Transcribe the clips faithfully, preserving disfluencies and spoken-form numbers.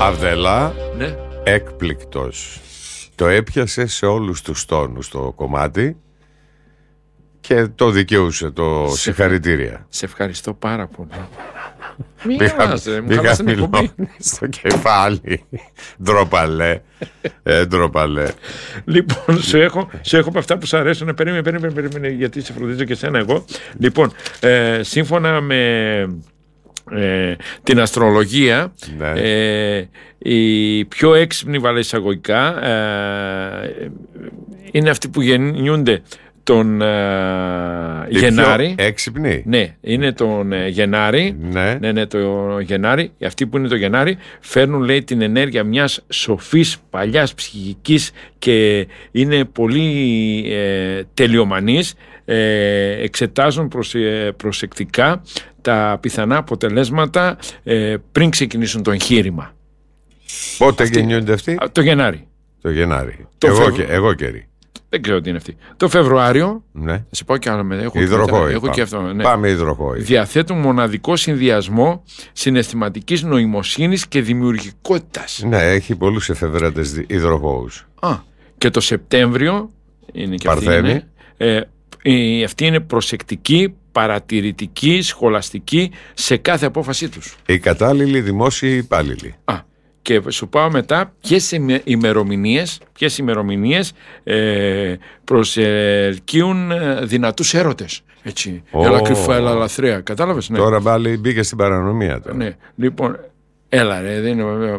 Αβδελά, ναι. έκπληκτος. Το έπιασε σε όλους τους τόνους το κομμάτι και το δικαιούσε, το σε συγχαρητήρια. Σε ευχαριστώ πάρα πολύ. Μην γελάσαι, μου χαλάς την εκπομπή. Στο κεφάλι. Ντροπαλέ. Ε, ντροπαλέ. Λοιπόν, σου έχω, σου έχω από αυτά που σου αρέσουν. Περίμενε, περίμενε, περίμενε, γιατί σε φροντίζω και εσένα εγώ. Λοιπόν, ε, σύμφωνα με ε, την αστρολογία, ναι. ε, οι πιο έξυπνοι, βάλε εισαγωγικά, ε, είναι αυτοί που γεννιούνται τον uh, Γενάρη. Έξυπνοι. Ναι, είναι τον uh, Γενάρη. Ναι. ναι, ναι, το Γενάρη. Αυτοί που είναι το Γενάρη φέρνουν, λέει, την ενέργεια μιας σοφής παλιάς ψυχικής και είναι πολύ ε, τελειομανείς. Ε, εξετάζουν προσε, προσεκτικά τα πιθανά αποτελέσματα ε, πριν ξεκινήσουν το εγχείρημα. Πότε Αυτή, γεννιούνται αυτοί? Το Γενάρη. Το Γενάρη. Το εγώ, φευ... και, εγώ καιρή. Δεν ξέρω τι είναι αυτή. Το Φεβρουάριο. Ναι. Θα σε πω και άλλο μετά. Έχω, υδροχόη, έχω και αυτό. Ναι. Πάμε υδροχόη. Διαθέτουν μοναδικό συνδυασμό συναισθηματικής νοημοσύνης και δημιουργικότητας. Ναι, έχει πολλούς εφευρέτες υδροχόους. Α, και το Σεπτέμβριο είναι και αυτή. Είναι, ε, ε, αυτή είναι προσεκτική, παρατηρητική, σχολαστική σε κάθε απόφασή τους. Οι κατάλληλοι δημόσιοι υπάλληλοι. Α. Και σου πάω μετά ποιες ημερομηνίες, ποιες ημερομηνίες ε, προσελκύουν δυνατούς έρωτες. Έτσι. Oh. Έλα κρυφά, έλα λαθρέα. Κατάλαβες, ναι. Τώρα πάλι μπήκε στην παρανομία τώρα. Ναι. Λοιπόν, έλα ρε, δεν είναι.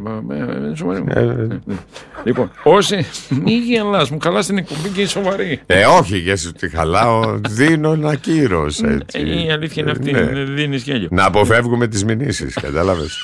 Λοιπόν, όσοι. Μη γελάς, μου χαλάς την εκπομπή και είναι σοβαρή. Ε, όχι, για σου τη χαλάω, δίνω ένα κύρος. Η αλήθεια είναι αυτή, ναι. Δίνεις γέλιο. Να αποφεύγουμε τις μηνύσεις, κατάλαβες.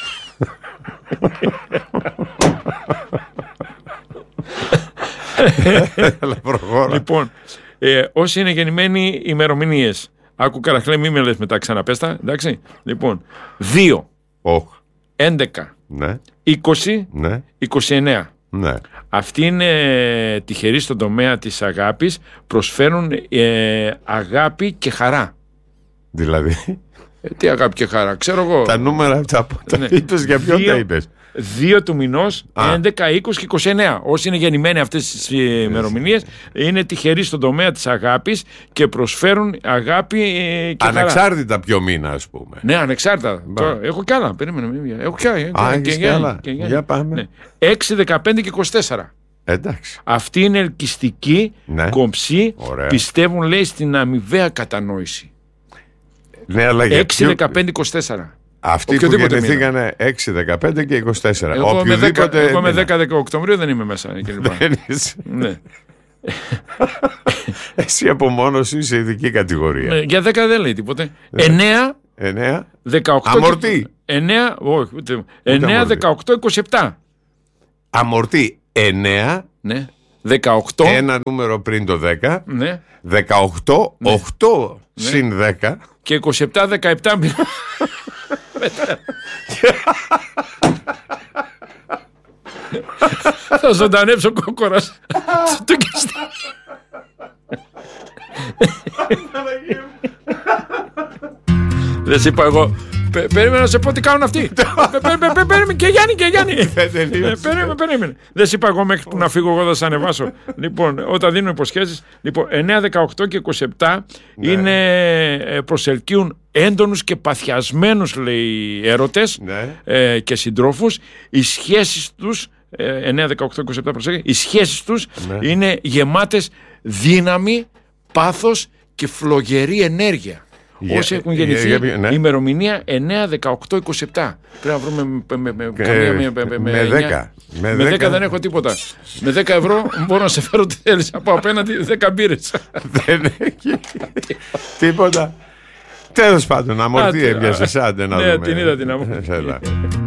Λοιπόν, ε, όσοι είναι γεννημένοι ημερομηνίες, άκου Καραχλέ, μη με λες μετά ξαναπέστα, εντάξει. Λοιπόν, δύο, oh. έντεκα, ναι. είκοσι, ναι. είκοσι εννέα. Ναι. Αυτοί είναι τυχεροί στον τομέα της αγάπης, προσφέρουν ε, αγάπη και χαρά. Δηλαδή ε, τι αγάπη και χαρά, ξέρω εγώ. Τα νούμερα αυτά που τα ναι. είπες, για ποιον τα είπες? Δύο του μηνός, έντεκα, είκοσι και είκοσι εννέα. Όσοι είναι γεννημένοι αυτές τις ημερομηνίες είναι τυχεροί στον τομέα της αγάπης και προσφέρουν αγάπη και ανεξάρτητα χαρά. Ποιο μήνα, ας πούμε. Ναι, ανεξάρτητα. Τώρα, έχω κι άλλα. Περίμενε. Έχω κι άλλα. Α, και, και άλλα. Και για πάμε. Ναι. έξι, δεκαπέντε και είκοσι τέσσερα. Εντάξει. Αυτοί είναι ελκυστικοί, ναι. κομψοί, ωραία. Πιστεύουν, λέει, στην αμοιβαία κατανόηση. Ναι, αλλά για έξι, δεκαπέντε, είκοσι τέσσερα. Αυτοί που γεννηθήκανε έξι, δεκαπέντε και είκοσι τέσσερα. Εγώ οποιοδήποτε... με, εγώ με δέκα, δέκα Οκτωβρίου δεν είμαι μέσα. Δεν είσαι. Ναι. Εσύ από μόνος σου είσαι ειδική κατηγορία. Ναι, για δέκα δεν λέει τίποτε. εννέα, εννέα, δεκαοκτώ. Αμορτή. εννέα, όχι, ούτε, εννέα, δεκαοκτώ, είκοσι επτά. Αμορτή εννέα. Ναι. δεκαοκτώ. Ένα νούμερο πριν το δέκα. Ναι. δεκαοκτώ, ναι. οκτώ ναι. συν δέκα. Και είκοσι επτά, δεκαεπτά. Θα ζωντανέψω κόκορας. Δεν σε είπα εγώ. Περίμενα να σε πω τι κάνουν αυτοί. Περίμενε και Γιάννη και Γιάννη. Περίμενε, περίμενε. Δεν σε είπα εγώ μέχρι που να φύγω εγώ θα σε ανεβάσω. Λοιπόν, όταν δίνω υποσχέσεις. Λοιπόν, εννέα, δεκαοκτώ και είκοσι επτά είναι προσελκύουν έντονους και παθιασμένους, λέει, έρωτες και συντρόφους. Οι σχέσεις τους, εννέα, δεκαοκτώ, είκοσι επτά προσέχει, οι σχέσεις τους είναι γεμάτες δύναμη, πάθος και φλογερή ενέργεια. Yeah, όσοι έχουν γεννηθεί yeah, yeah, yeah, ναι. ημερομηνία εννέα, δεκαοκτώ, είκοσι επτά. Πρέπει να βρούμε με, με, με, ε, με, με, με, με δέκα. Με, με δέκα δεν έχω τίποτα. Με δέκα ευρώ μπορώ να σε φέρω τι θέλεις. Από απέναντι δέκα μπύρες. Δεν έχει τίποτα. Τέλος πάντων, αμορτή έπιασε. Άντε να δούμε. Ναι, την είδα την αμορτή.